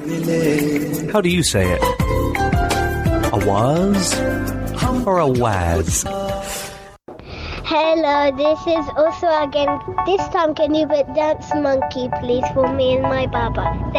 How do you say it? A was or a waz? Hello, this is also again. This time, can you put Dance Monkey, please, for me and my Baba?